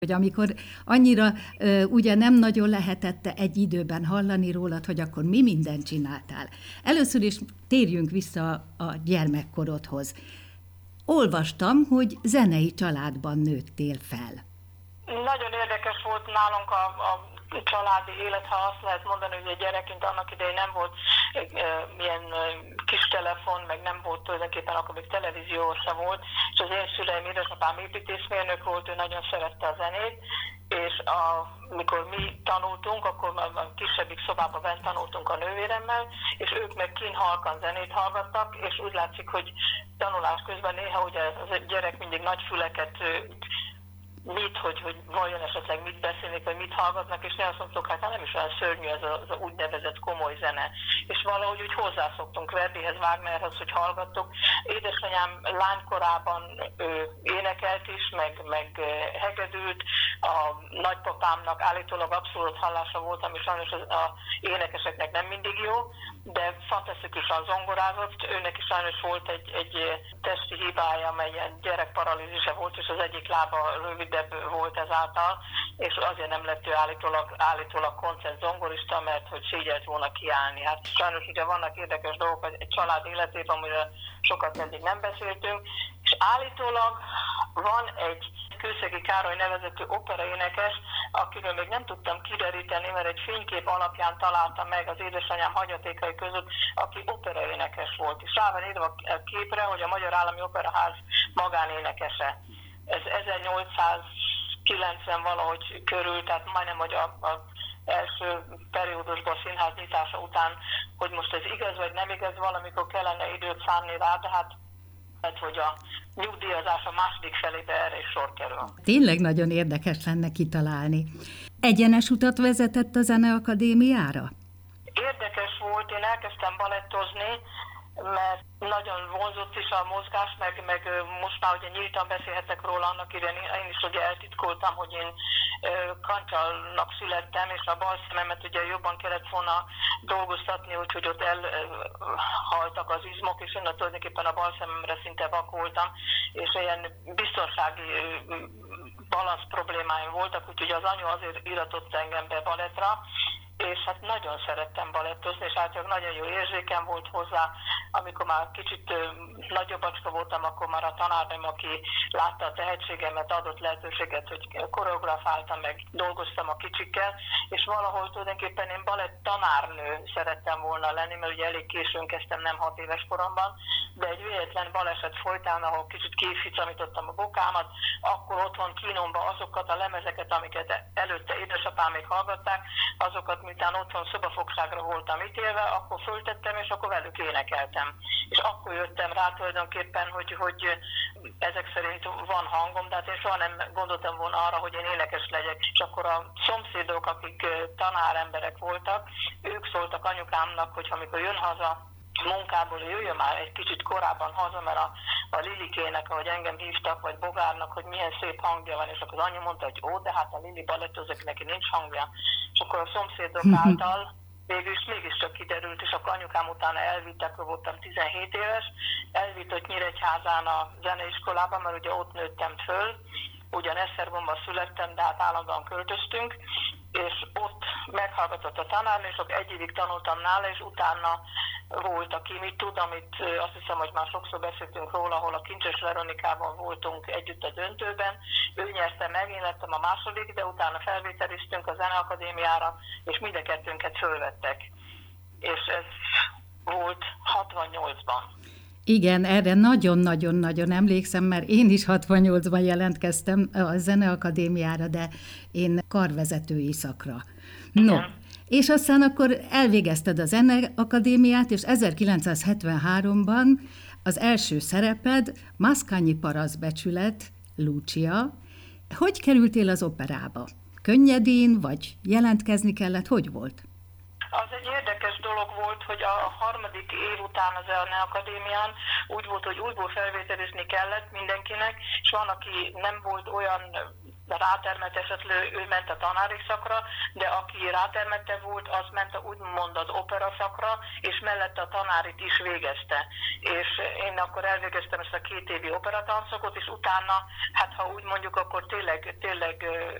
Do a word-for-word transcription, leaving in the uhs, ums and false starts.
Hogy amikor annyira ö, ugye nem nagyon lehetett egy időben hallani rólad, hogy akkor mi mindent csináltál. Először is térjünk vissza a gyermekkorodhoz. Olvastam, hogy zenei családban nőttél fel. Nagyon érdekes volt nálunk a, a családi élet, ha azt lehet mondani, hogy a gyerekünk annak idején nem volt e, ilyen kis telefon, meg nem volt tulajdonképpen, akkor még televízió se volt, és az én szüleim, édesapám építészmérnök volt, ő nagyon szerette a zenét, és a, mikor mi tanultunk, akkor már a kisebbik szobában bent tanultunk a nővéremmel, és ők meg kint halkan zenét hallgattak, és úgy látszik, hogy tanulás közben néha ugye az gyerek mindig nagy füleket mit, hogy, hogy vajon esetleg mit beszélnek, vagy mit hallgatnak, és ne azt mondtuk, hát nem is olyan szörnyű ez a, az a úgynevezett komoly zene. És valahogy úgy hozzászoktunk Verdihez, Wagnerhez, hogy hallgattuk. Édesanyám lánykorában ő énekelt is, meg, meg hegedült, a nagypapámnak állítólag abszolút hallása volt, ami sajnos az a énekeseknek nem mindig jó, de fantasztikusan zongorázott. Őnek is sajnos volt egy, egy testi hibája, amely ilyen gyerekparalízise volt, és az egyik lába rövidebb volt ezáltal, és azért nem lett ő állítólag, állítólag koncert zongorista, mert hogy szégyelt volna kiállni. Hát sajnos ugye vannak érdekes dolgok egy család életében, amiről sokat eddig nem beszéltünk, és állítólag van egy Kőszegi Károly nevezetű operaénekes, akiről még nem tudtam kideríteni, mert egy fénykép alapján találtam meg az édesanyám hagyatékai között, aki operaénekes volt. És rá van írva a képre, hogy a Magyar Állami Operaház magánénekese. Ez ezernyolcszázkilencven valahogy körül, tehát majdnem, hogy a, a első periódusban a színház nyitása után, hogy most ez igaz vagy nem igaz, valamikor kellene időt szánni rá, de hát hogy a nyugdíjazás a második felébe erre is sor kerül. Tényleg nagyon érdekes lenne kitalálni. Egyenes utat vezetett a Zeneakadémiára? Érdekes volt, én elkezdtem balettozni, mert nagyon vonzott is a mozgás, meg, meg most már ugye nyíltan beszélhetek róla, annak idején én is ugye eltitkoltam, hogy én kantyalnak születtem, és a bal szememet ugye jobban kellett volna dolgoztatni, úgyhogy ott elhaltak az izmok, és én tulajdonképpen a bal szememre szinte vak voltam, és ilyen biztonsági balansz problémáim voltak, úgyhogy az anyu azért iratott engem be balettra, és hát nagyon szerettem balettozni, és általában nagyon jó érzékem volt hozzá. Amikor már kicsit ö, nagyobbacska voltam, akkor már a tanárnőm, aki látta a tehetségemet, adott lehetőséget, hogy koreografáltam, meg dolgoztam a kicsikkel, és valahol tulajdonképpen én balett tanárnő szerettem volna lenni, mert ugye elég későn kezdtem, nem hat éves koromban, de egy véletlen baleset folytán, ahol kicsit kificamítottam a bokámat, akkor otthon kínomba azokat a lemezeket, amiket előtte édesapám még hallgatták, azokat miután otthon szobafogságra voltam ítélve, akkor föltettem, és akkor velük énekeltem. És akkor jöttem rá tulajdonképpen, hogy, hogy ezek szerint van hangom, de hát én soha nem gondoltam volna arra, hogy én énekes legyek. És akkor a szomszédok, akik tanáremberek voltak, ők szóltak anyukámnak, hogy amikor jön haza munkából, jöjjön már egy kicsit korábban haza, mert a, a Lilikének, ahogy engem hívtak, vagy Bogárnak, hogy milyen szép hangja van, és akkor az anyu mondta, hogy ó, de hát a Lili balettozik, neki nincs hangja. És akkor a szomszédok által végül is mégiscsak kiderült, és akkor anyukám utána elvitt, akkor voltam tizenhét éves, elvitt ott Nyíregyházán a zeneiskolában, mert ugye ott nőttem föl, ugyan Esztergomban születtem, de hát állandóan költöztünk, és ott meghallgatott a tanárnő, és akkor egy évig tanultam nála, és utána volt, aki mit tud, amit azt hiszem, hogy már sokszor beszéltünk róla, ahol a Kincses Veronikával voltunk együtt a döntőben. Ő nyerte meg, én lettem a második, de utána felvételiztünk a Zeneakadémiára, és mind a kettőnket fölvettek. És ez volt hatvannyolcban. Igen, erre nagyon-nagyon-nagyon emlékszem, mert én is hatvannyolcban jelentkeztem a Zeneakadémiára, de én karvezetői szakra. No, igen. És aztán akkor elvégezted a Zeneakadémiát, és ezerkilencszázhetvenháromban az első szereped Mascagni parasztbecsület, Lucia. Hogy kerültél az operába? Könnyedén, vagy jelentkezni kellett? Hogy volt? Az egy érdekes dolog volt, hogy a harmadik év után az Zeneakadémián úgy volt, hogy újból felvételizni kellett mindenkinek, és van, aki nem volt olyan rátermett esetleg ő ment a tanári szakra, de aki rátermette volt, az ment a, úgymond az opera szakra, és mellette a tanárit is végezte. És én akkor elvégeztem ezt a két évi operatanszakot, és utána, hát ha úgy mondjuk, akkor tényleg, tényleg